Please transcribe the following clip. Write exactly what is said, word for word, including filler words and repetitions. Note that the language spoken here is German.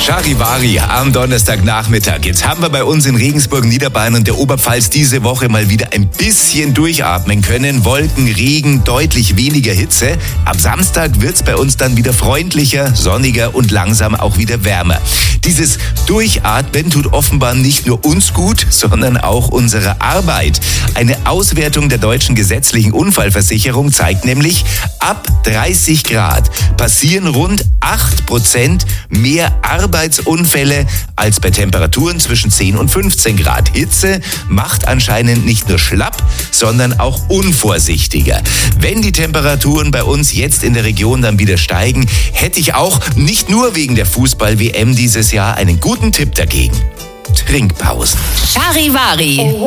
Charivari am Donnerstagnachmittag. Jetzt haben wir bei uns in Regensburg, Niederbayern und der Oberpfalz diese Woche mal wieder ein bisschen durchatmen können. Wolken, Regen, deutlich weniger Hitze. Am Samstag wird's bei uns dann wieder freundlicher, sonniger und langsam auch wieder wärmer. Dieses Durchatmen tut offenbar nicht nur uns gut, sondern auch unserer Arbeit. Eine Auswertung der deutschen gesetzlichen Unfallversicherung zeigt nämlich, ab dreißig Grad passieren rund acht Prozent mehr Arbeitsunfälle als bei Temperaturen zwischen zehn und fünfzehn Grad. Hitze macht anscheinend nicht nur schlapp, sondern auch unvorsichtiger. Wenn die Temperaturen bei uns jetzt in der Region dann wieder steigen, hätte ich auch nicht nur wegen der Fußball-W M dieses Jahr einen guten Tipp dagegen. Trinkpausen. Charivari.